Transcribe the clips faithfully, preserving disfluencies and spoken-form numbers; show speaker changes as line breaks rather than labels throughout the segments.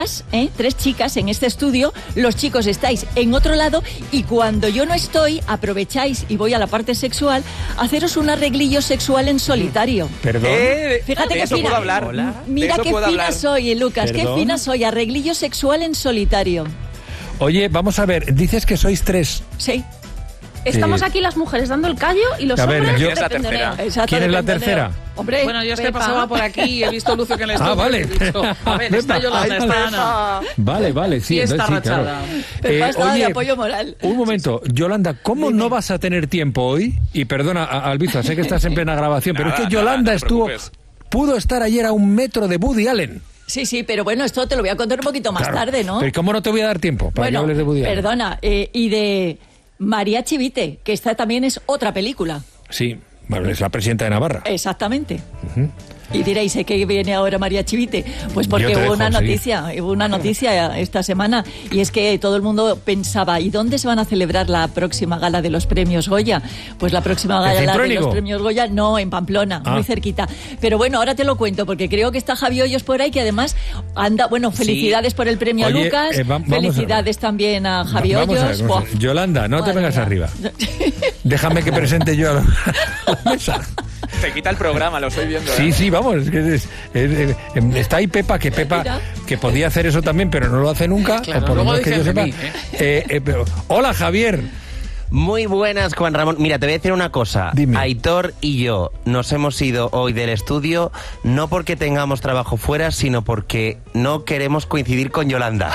¿Eh? Tres chicas en este estudio, los chicos estáis en otro lado y cuando yo no estoy, aprovecháis y voy a la parte sexual, haceros un arreglillo sexual en solitario.
Perdón.
Eh, Fíjate que fina.
Hablar.
Mira qué fina hablar. soy, Lucas, ¿Perdón? qué fina soy, arreglillo sexual en solitario.
Oye, vamos a ver, dices que sois tres.
Sí.
Estamos
Eh,
aquí las mujeres dando el callo y los
a ver,
hombres
yo-
de
¿Quién es la
pendoneo.
tercera?
Exacto,
¿Quién es la
depende de-
tercera?
Hombre,
Bueno, yo es que
Pepa.
pasaba por aquí y he visto Lucio que en el estudio.
Ah, vale.
y he dicho, a ver, está Yolanda, está Ana.
Vale, vale, sí.
Y está
entonces sí, claro.
rachada.
Pepa
Eh,
estaba de
oye,
apoyo moral.
un momento, Yolanda, ¿cómo
Dime.
no vas a tener tiempo hoy? Y perdona, a- Albiza, sé que estás en plena grabación, pero
Nada,
es que
nada,
Yolanda
no te
estuvo,
preocupes.
pudo estar ayer a un metro de Woody Allen.
Sí, sí, pero bueno, esto te lo voy a contar un poquito más
Claro.
tarde, ¿no?
Pero ¿cómo no te voy a dar tiempo para
bueno,
que hables de Woody Allen?
perdona, eh, y de María Chivite, que esta también es otra película.
Sí, bueno, es la presidenta de Navarra.
Exactamente. Y diréis, ¿eh, ¿qué viene ahora María Chivite? Pues porque
Yo te
hubo
dejo
una
seguir.
noticia, hubo una noticia esta semana, y es que todo el mundo pensaba, ¿y dónde se van a celebrar la próxima gala de los premios Goya? Pues la próxima
¿En
gala de
Cintruénigo?
los premios Goya, no, en Pamplona,
Ah.
muy cerquita. Pero bueno, ahora te lo cuento, porque creo que está Javi Hoyos por ahí, que además anda, bueno, felicidades por el premio
Oye,
a Lucas,
eh, va- vamos a-
felicidades también a Javi
Va- vamos a ver,
Hoyos.
vamos a ver.
Buah.
Yolanda, no te
Madre
vengas
mía.
arriba. Déjame que presente yo a la, a la mesa.
Te quita el programa, lo estoy viendo.
Sí,
¿eh?
sí, vamos, es que es- es- es- em, está ahí Pepa, que Pepa,
Mira.
que podía hacer eso también, pero no lo hace nunca.
Claro,
o por lo
luego
menos que yo
dicen
sepa.
de mí, ¿eh?
Eh, eh, pero- hola, Javier.
Muy buenas, Juan Ramón. Mira, te voy a decir una cosa.
Dime.
Aitor y yo nos hemos ido hoy del estudio no porque tengamos trabajo fuera, sino porque no queremos coincidir con Yolanda.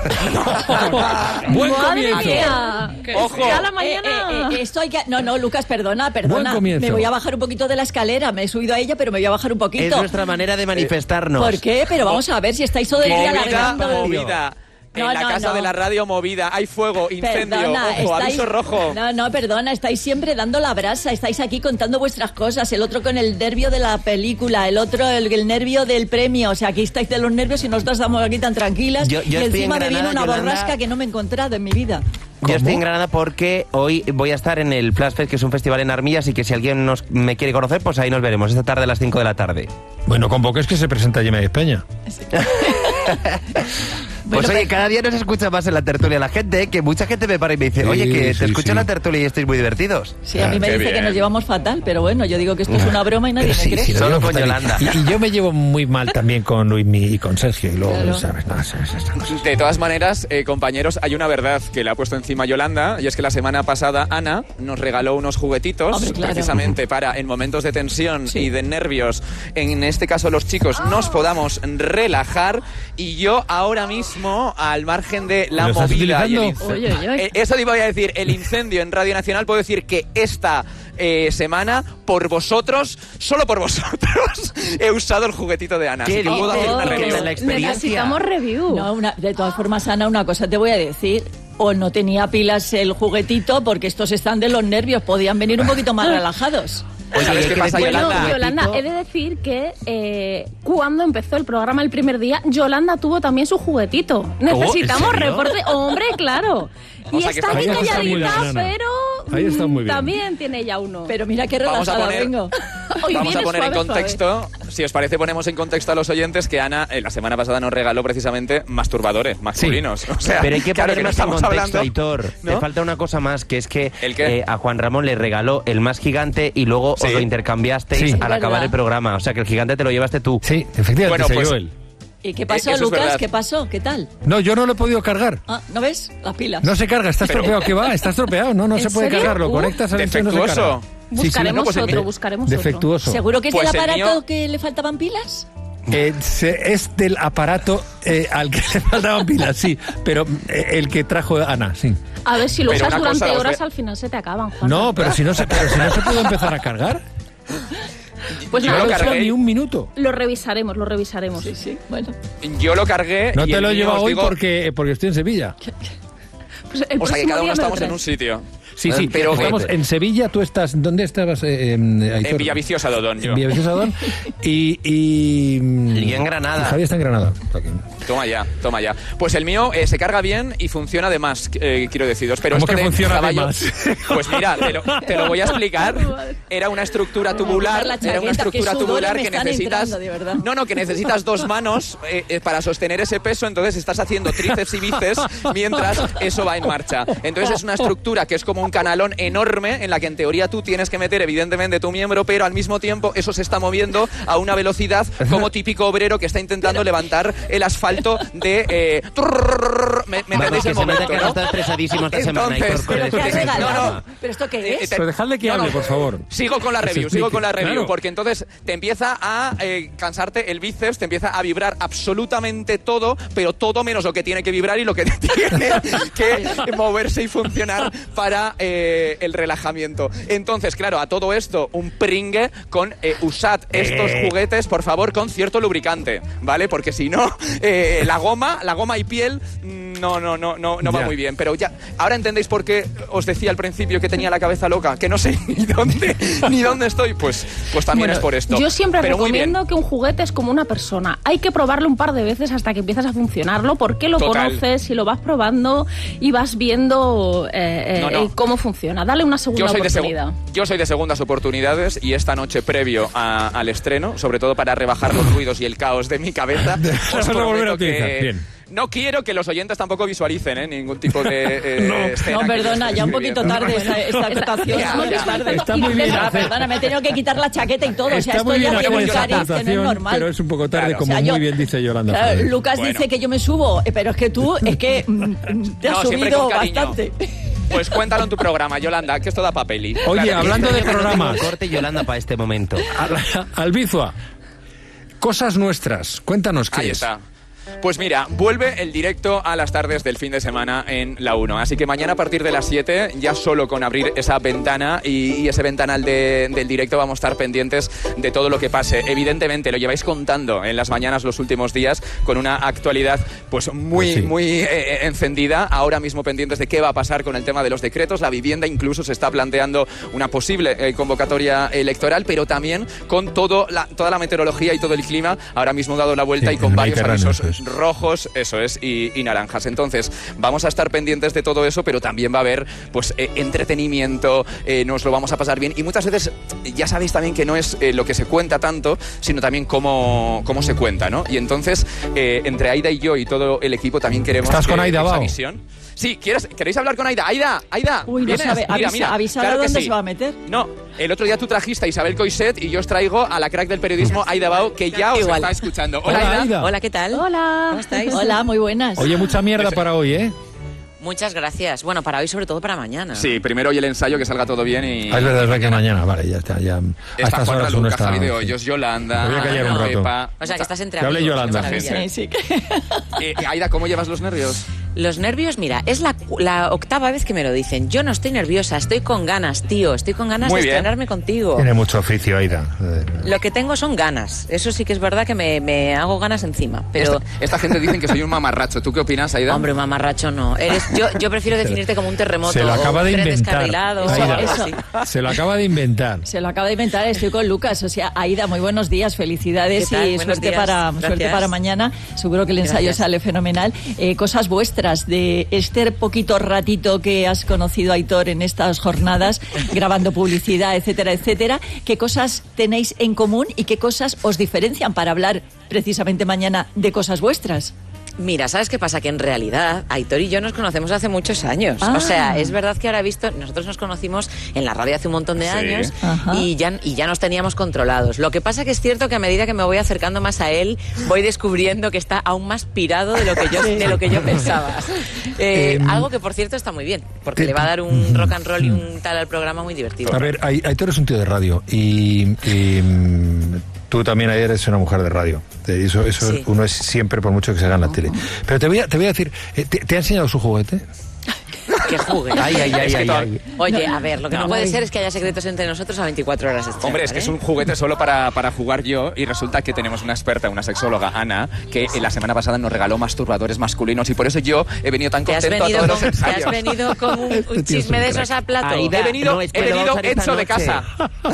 Buen
¡Madre
comienzo.
mía!
Ojo.
Ya a la
Eh,
mañana.
eh, eh, esto hay que... No, no, Lucas, perdona, perdona.
Buen comienzo.
Me voy a bajar un poquito de la escalera. Me he subido a ella, pero me voy a bajar un poquito.
Es nuestra manera de manifestarnos.
¿Por qué? Pero vamos a ver si estáis todo el día
Movida,
alargando.
movida. En
No,
la
no,
casa
no.
de la radio movida. Hay fuego, incendio,
Perdona,
ojo,
estáis...
aviso rojo.
No, no, perdona, estáis siempre dando la brasa, estáis aquí contando vuestras cosas, el otro con el nervio de la película, el otro el, el nervio del premio, o sea, aquí estáis de los nervios y nosotros estamos aquí tan tranquilas.
Yo- yo
y
estoy
encima
en
me viene
Granada,
una
Yolanda.
borrasca que no me he encontrado en mi vida.
Yo estoy en Granada porque hoy voy a estar en el Flashfest, que es un festival en Armillas, y que si alguien nos, me quiere conocer, pues ahí nos veremos, esta tarde a las cinco de la tarde.
Bueno, convoques que se presenta Gemma de Peña.
Pues
Bueno,
oye, cada día nos escucha más en la tertulia la gente, ¿eh? Que mucha gente me para y me dice,
Sí,
oye, que
sí,
te escucho
sí.
en la tertulia y estáis muy divertidos.
Sí, a mí me
Qué
dice que
bien.
nos llevamos fatal, pero bueno, yo digo que esto es una broma y nadie
Pero
me
sí,
cree.
sí, lo
Solo
digo
con
fatal.
Yolanda.
Y, y yo me llevo muy mal también con Luismi y con Sergio. Y luego,
Claro.
¿sabes? No, ¿sabes? Estas cosas.
De todas maneras, eh, compañeros, hay una verdad que le ha puesto encima Yolanda, y es que la semana pasada Ana nos regaló unos juguetitos,
Hombre, claro.
precisamente para, en momentos de tensión
Sí.
y de nervios, en este caso los chicos, nos podamos relajar, y yo ahora mismo, al margen de la
¿Lo estás
movida y el
utilizando?
incendio-
Oye, oye, oye.
Eh, eso te iba a decir, el incendio en Radio Nacional, puedo decir que esta eh, semana, por vosotros, solo por vosotros, he usado el juguetito de Ana.
¿Qué
Así que puedo hacer
dices?
una
¿Qué
review.
tal la experiencia?
Necesitamos review.
No, una- de todas formas, Ana, una cosa te voy a decir. O no tenía pilas el juguetito, porque estos están de los nervios, podían venir un poquito más relajados.
Oye,
¿Sabes
hay
qué
que
pasa,
decir-
Bueno,
Yolanda?
Yolanda, he de decir que eh, cuando empezó el programa el primer día, Yolanda tuvo también su juguetito. Necesitamos
¿en serio?
reporte. Hombre, claro.
O
Y
sea, que
está
está
aquí
bien, está muy bien,
calladita,
Ana.
pero
Ahí está muy
mm,
bien.
también tiene ya uno.
Pero mira qué
Vamos a
relajada
poner-
vengo.
Hoy
Vamos a
viene
poner en
suave,
contexto, si os parece, ponemos en contexto a los oyentes que Ana eh, la semana pasada nos regaló precisamente masturbadores masculinos. O sea,
Pero hay que
claro
poner
no
más en
estamos
contexto,
hablando,
Aitor.
¿no?
Te falta una cosa más, que es que
¿El qué?
eh, a Juan Ramón le regaló el más gigante y luego
Sí.
os lo intercambiasteis
Sí.
al
Es
acabar
verdad.
el programa. O sea, que el gigante te lo llevaste tú.
Sí, efectivamente,
Bueno,
se
pues-
llevó él.
¿Y qué pasó,
Eh, eso es
Lucas?
verdad.
¿Qué pasó? ¿Qué tal?
No, yo no lo he podido cargar.
Ah, ¿no ves? Las pilas.
No se carga, está estropeado. ¿Qué va? Está estropeado. No, no
¿En
se puede
serio?
cargar. Lo
Uh,
conectas al instante y no se
defectuoso.
carga. Sí, sí,
buscaremos
no, pues el
otro,
mío-
buscaremos otro.
defectuoso.
¿Seguro que es
Pues
del
el
aparato
mío-
que le faltaban pilas?
Eh, se- es del aparato eh, al que le faltaban pilas, sí. Pero eh, el que trajo Ana, sí.
A ver si lo
Pero
usas
una cosa,
durante
os
horas,
ve-
al final se te acaban, Juan.
No, pero si no se, pero si no se puede empezar a cargar.
Pues
yo
No
nada,
lo
lo he hecho
cargué.
ni un minuto.
lo revisaremos, lo revisaremos.
Sí, sí, bueno.
Yo lo cargué.
No
y
te
el
lo he
mío,
llevado
os
hoy
digo-
porque, porque estoy en Sevilla.
Pues el
O sea, que
próximo
cada uno
día me lo
estamos en
traes.
un sitio.
Sí, sí,
pero
estamos
eh,
en Sevilla, tú estás, ¿dónde estabas? Eh, en
en Villaviciosa de Odón, yo.
En Villaviciosa de Odón. Y, y,
y en Granada.
Y Javier está en Granada.
Toma ya, toma ya. Pues el mío eh, se carga bien y funciona de más, eh, quiero deciros. Pero
¿Cómo
esto
que
de
funciona
caballo,
de más?
Pues mira, te lo, te lo voy a explicar. Era una estructura tubular, era una estructura tubular que necesitas.
Entrando,
no, no, que necesitas dos manos eh, eh, para sostener ese peso. Entonces estás haciendo tríceps y bíceps mientras eso va en marcha. Entonces es una estructura que es como un canalón enorme en la que en teoría tú tienes que meter evidentemente tu miembro, pero al mismo tiempo eso se está moviendo a una velocidad como típico obrero que está intentando levantar el asfalto de eh, me, me
Vamos,
entendéis
que
el
se nota
momento,
que
¿no?
está estresadísimo esta semana.
Entonces,
Aitor, con
¿Pero
el-
qué has
no,
regalado?
no.
¿Pero esto qué es?
Eh, te-
Pero dejadle que
No, no.
hable, por favor.
Sigo con la
Que se
review, sigo
explique.
con la review,
Claro.
porque entonces te empieza a eh, cansarte el bíceps, te empieza a vibrar absolutamente todo, pero todo menos lo que tiene que vibrar y lo que tiene que moverse y funcionar para eh, el relajamiento. Entonces, claro, a todo esto, un pringue con eh, usad estos
Eh.
juguetes, por favor, con cierto lubricante, ¿vale? Porque si no, eh, la goma, la goma y piel no, no, no, no, no va
Ya.
muy bien. Pero ya, ahora entendéis por qué os decía al principio que tenía la cabeza loca, que no sé ni dónde, ni dónde estoy. Pues, pues también
Bueno,
es por esto.
Yo siempre
Pero muy bien.
recomiendo que un juguete es como una persona. Hay que probarlo un par de veces hasta que empiezas a funcionarlo, porque lo
Total.
conoces y lo vas probando y vas viendo eh, eh,
No, no.
cómo funciona. Dale una segunda
Yo soy, de
oportunidad.
segu- yo soy de segundas oportunidades y esta noche previo a- al estreno, sobre todo para rebajar los ruidos y el caos de mi cabeza, os
Vas a volver a
prometo
utilizar.
que
Bien.
no quiero que los oyentes tampoco visualicen ¿eh? ningún tipo de eh,
No.
escena.
No,
que yo
perdona,
esté
ya un poquito
viviendo.
tarde esta, esta acotación.
Ya,
muy
ya.
tarde.
Está muy bien
Ya,
hacer-
perdona, me he tenido que quitar la chaqueta y todo. O sea,
Está
esto
muy bien
ya
hacer
tiene un
esa
cariz que no es
acotación,
normal.
pero es un poco tarde,
Claro.
como
O sea, yo-
muy bien dice Yolanda.
Claro,
Flores.
Lucas
Bueno.
dice que yo me subo, eh, pero es que tú, es que mm, te has
No, siempre
subido
con cariño.
bastante.
Pues cuéntalo en tu programa, Yolanda, que esto da papeli.
Oye,
Claro.
hablando de programas,
Corte Yolanda para este momento.
Al- Albizua, cosas nuestras, cuéntanos qué
Ahí
es.
está. Pues mira, vuelve el directo a las tardes del fin de semana en la uno. Así que mañana a partir de las siete, ya solo con abrir esa ventana y, y ese ventanal de- del directo vamos a estar pendientes de todo lo que pase. Evidentemente, lo lleváis contando en las mañanas los últimos días con una actualidad pues muy,
Sí.
muy eh, encendida. Ahora mismo pendientes de qué va a pasar con el tema de los decretos. La vivienda incluso se está planteando una posible eh, convocatoria electoral, pero también con todo la, toda la meteorología y todo el clima ahora mismo dado la vuelta
Sí,
y con
el
varios
Mediterráneo,
avisos
eso es.
rojos, eso es, y, y naranjas. Entonces, vamos a estar pendientes de todo eso, pero también va a haber pues eh, entretenimiento, eh, nos lo vamos a pasar bien. Y muchas veces, ya sabéis también que no es eh, lo que se cuenta tanto, sino también cómo, cómo se cuenta, ¿no? Y entonces, eh, entre Aida y yo y todo el equipo también queremos
¿Estás con
que
Aida,
esa
Bao?
visión. Sí, ¿quieres, ¿queréis hablar con Aida? Aida, Aida,
Uy, no
¿vienes?
sabe,
Mira,
avisa,
mira,
avísala
claro que
dónde
sí.
se va a meter.
No, el otro día tú trajiste a Isabel Coixet y yo os traigo a la crack del periodismo, Aida Bao, que ya os
Igual.
está escuchando.
Hola,
Hola, Aida.
Aida.
Hola, ¿qué tal?
Hola.
¿Cómo estáis?
Hola, muy buenas.
Oye, mucha mierda para hoy, ¿eh?
Muchas gracias. Bueno, para hoy, sobre todo para mañana.
Sí, primero hoy el ensayo, que salga todo bien y...
Ah, es verdad, es verdad que mañana, vale, ya está. Ya, a
Está
estas
Juan
horas uno
Lucas,
está.
Javi de
sí.
Hoyos, Yolanda,
Me voy a callar un rato.
Pepa.
O sea, que estás entre
Que hable
amigos.
Yolanda.
qué maravilla.
Sí, sí. que-
Eh, Aida, ¿cómo llevas los nervios?
Los nervios, mira, es la, la octava vez que me lo dicen. Yo no estoy nerviosa, estoy con ganas, tío. Estoy con ganas
Muy
de
bien.
estrenarme contigo.
Tiene mucho oficio, Aida.
Lo que tengo son ganas. Eso sí que es verdad que me, me hago ganas encima. Pero,
Esta, esta gente dicen que soy un mamarracho. ¿Tú qué opinas, Aida?
hombre, mamarracho no. Eres, yo, yo prefiero definirte como un terremoto.
Se lo
o
acaba
un
de
tren
inventar.
descarrilado, o
Aida.
algo así.
Se lo acaba de inventar.
Se lo acaba de inventar, estoy con Lucas. O sea, Aida, muy buenos días, felicidades
¿Qué tal?
y
Buenos
suerte
días.
para,
Gracias.
suerte para mañana. Seguro que el ensayo
Gracias.
sale fenomenal. Eh, cosas vuestras de este poquito ratito que has conocido a Aitor en estas jornadas, grabando publicidad, etcétera, etcétera. ¿Qué cosas tenéis en común y qué cosas os diferencian para hablar precisamente mañana de cosas vuestras?
Mira, ¿sabes qué pasa? Que en realidad Aitor y yo nos conocemos hace muchos años.
Ah.
O sea, es verdad que ahora he visto, nosotros nos conocimos en la radio hace un montón de
Sí.
años
Ajá.
y ya, y ya nos teníamos controlados. Lo que pasa que es cierto que a medida que me voy acercando más a él, voy descubriendo que está aún más pirado de lo que yo, de lo que yo pensaba. Eh,
Em,
algo que, por cierto, está muy bien, porque
te-
le va a dar un rock and roll y un tal al programa muy divertido.
A ver, Ai- Aitor es un tío de radio y, y, mm, tú también ayer eres una mujer de radio. De- Eso, eso
Sí.
uno es siempre por mucho que se haga en la tele. Pero te voy a, te voy a decir, eh, ¿te, te ha enseñado su juguete?
Que juguete.
Ay, ay, ay,
Es que
ay,
to-
ay.
Oye, a ver, lo que no,
No.
puede ser es que haya secretos entre nosotros a veinticuatro horas de estreno,
Hombre, es que es un
¿eh?
juguete solo para, para jugar yo y resulta que tenemos una experta, una sexóloga, Ana, que la semana pasada nos regaló masturbadores masculinos y por eso yo he venido tan
¿Te has,
contento a
venido
todos
con,
los
te has
ensayos.
venido con un,
Este
un
tío es
chisme
un
de
crack.
esos a plato?
Aida,
He venido,
no, es que
he
lo
venido
vamos a hacer esta
hecho de
noche.
casa.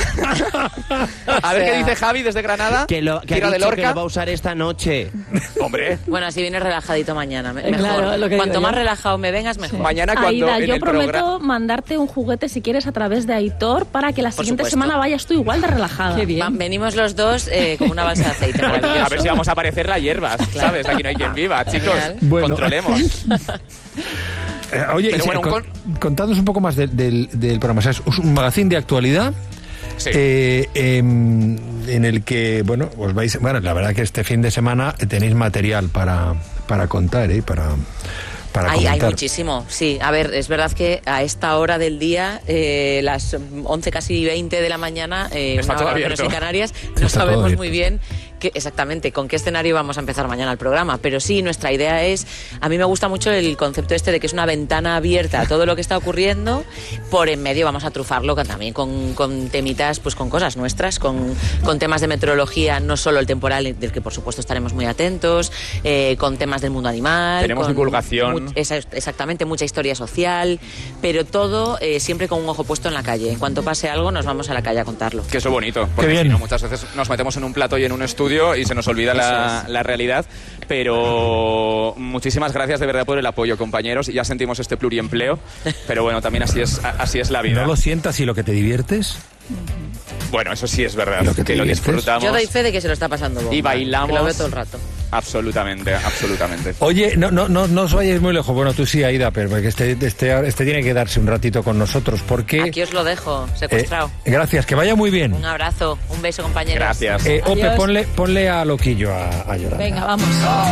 A ver
O sea,
qué dice Javi desde Granada.
Que, lo, que ha
Tira de
dicho que
Lorca.
lo va a usar esta noche.
Hombre,
Bueno, así vienes relajadito mañana. me-
Eh,
Mejor.
claro, lo que
Cuanto
digo
más
yo.
relajado me vengas, mejor.
mañana cuando
Aida,
en
yo
el
prometo
programa...
mandarte un juguete si quieres a través de Aitor para que la
Por
siguiente
supuesto.
semana vayas tú igual de relajada.
Qué bien.
Va- venimos los dos eh, como una balsa de aceite. Maravilloso.
A ver si vamos a aparecer las hierbas, ¿sabes? Aquí no hay quien viva, chicos.
Genial.
Bueno.
Controlemos.
Eh, oye,
Pero
y,
bueno,
con-
un
contadnos un poco más de- del, del programa. O sea, es un magazín de actualidad.
Sí.
eh, em, en el que, bueno, os vais. Bueno, la verdad que este fin de semana tenéis material para, para contar, ¿eh? Para, para
Hay, hay
comentar.
muchísimo, sí. A ver, es verdad que a esta hora del día, eh, las once casi veinte de la mañana, eh,
Está
una
todo
hora menos
abierto.
en Canarias, no
Está todo
sabemos
abierto.
muy bien que, exactamente con qué escenario vamos a empezar mañana el programa. Pero sí, nuestra idea es, a mí me gusta mucho el concepto este de que es una ventana abierta a todo lo que está ocurriendo. Por en medio vamos a trufarlo con, también con, con temitas, pues con cosas nuestras, con, con temas de meteorología, no solo el temporal, del que por supuesto estaremos muy atentos, eh, con temas del mundo animal.
Tenemos
con
divulgación.
mu- esa- exactamente, mucha historia social, pero todo eh, siempre con un ojo puesto en la calle. En cuanto pase algo, nos vamos a la calle a contarlo.
Que eso es bonito, porque
bien.
si no, muchas veces nos metemos en un plato y en un estudio y se nos olvida la,
Eso es.
la realidad. Pero muchísimas gracias de verdad por el apoyo, compañeros. Ya sentimos este pluriempleo, pero bueno, también así es, así es la vida.
¿No lo sientas y lo que te diviertes?
Bueno, eso sí es verdad,
Lo que te
que lo
diviertes.
disfrutamos.
Yo doy fe de que se lo está pasando bomba,
Y bailamos.
que lo veo todo el rato.
Absolutamente, absolutamente.
Oye, no, no, no, no os vayáis muy lejos. Bueno, tú sí, Aida, pero porque este, este, este tiene que darse un ratito con nosotros. Porque.
Aquí os lo dejo,
eh,
secuestrado.
gracias, que vaya muy bien.
Un abrazo, un beso, compañeros.
Gracias.
Eh, Ope,
Adiós.
ponle, ponle a Loquillo a, a llorar.
Venga, vamos.